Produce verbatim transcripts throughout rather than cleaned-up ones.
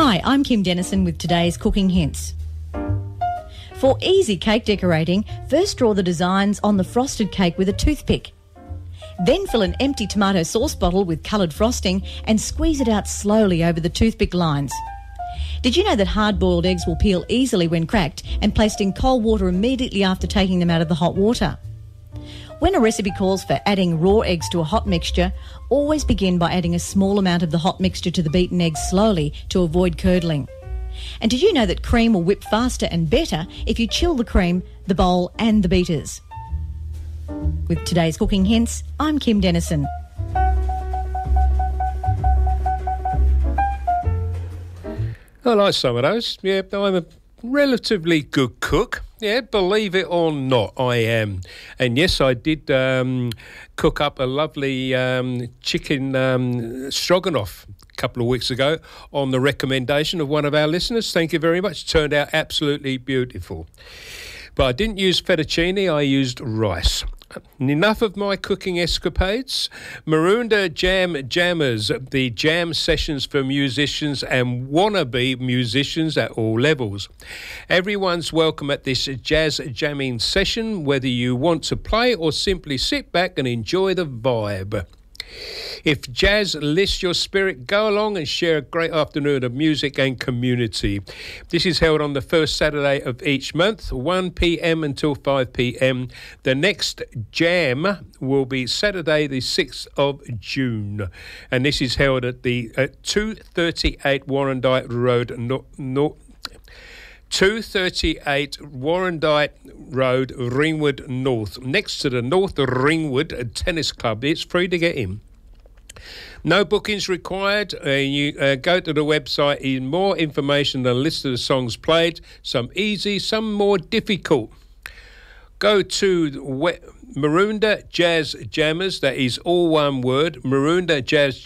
Hi, I'm Kim Dennison with today's cooking hints. For easy cake decorating, first draw the designs on the frosted cake with a toothpick. Then fill an empty tomato sauce bottle with coloured frosting and squeeze it out slowly over the toothpick lines. Did you know that hard-boiled eggs will peel easily when cracked and placed in cold water immediately after taking them out of the hot water? When a recipe calls for adding raw eggs to a hot mixture, always begin by adding a small amount of the hot mixture to the beaten eggs slowly to avoid curdling. And did you know that cream will whip faster and better if you chill the cream, the bowl and the beaters? With today's cooking hints, I'm Kim Dennison. I like some of those. Yeah, I'm a relatively good cook. Yeah, believe it or not, I am. And yes, I did um, cook up a lovely um, chicken um, stroganoff a couple of weeks ago on the recommendation of one of our listeners. Thank you very much. Turned out absolutely beautiful. But I didn't use fettuccine, I used rice. Enough of my cooking escapades. Maroondah Jam Jammers, the jam sessions for musicians and wannabe musicians at all levels. Everyone's welcome at this jazz jamming session, whether you want to play or simply sit back and enjoy the vibe. If jazz lifts your spirit, go along and share a great afternoon of music and community. This is held on the first Saturday of each month, one p.m. until five p.m. The next jam will be Saturday the sixth of June. And this is held at the at two thirty-eight Warrandyte Road, no, no, two thirty-eight Warrandyte Road, Ringwood North, next to the North Ringwood Tennis Club. It's free to get in. No bookings required. Uh, you uh, go to the website. In more information, a list of the songs played. Some easy, some more difficult. Go to we- Maroondah Jazz Jammers. That is all one word. Maroondah Jazz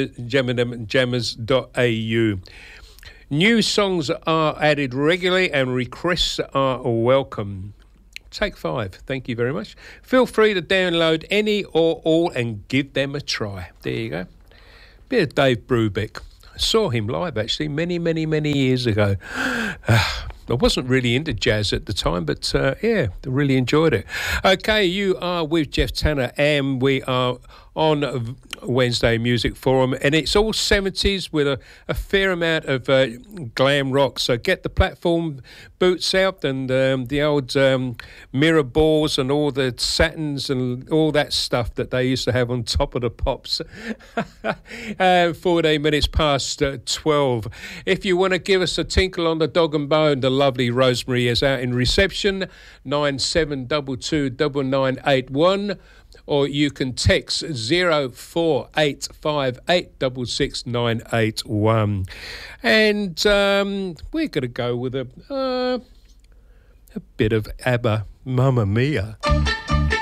Jammers dot a u. New songs are added regularly and requests are welcome. Take five. Thank you very much. Feel free to download any or all and give them a try. There you go. Bit of Dave Brubeck. I saw him live actually many, many, many years ago. Uh, I wasn't really into jazz at the time, but uh, yeah, I really enjoyed it. Okay, you are with Jeff Tanner and we are on Wednesday Music Forum, and it's all seventies with a, a fair amount of uh, glam rock. So get the platform boots out and um, the old um, mirror balls and all the satins and all that stuff that they used to have on top of the pops. uh, fourteen minutes past uh, twelve. If you want to give us a tinkle on the dog and bone, the lovely Rosemary is out in reception, nine seven two two nine nine eight one. Or you can text zero four eight five eight six six nine eight one. And um, we're going to go with a, uh, a bit of ABBA, Mamma Mia.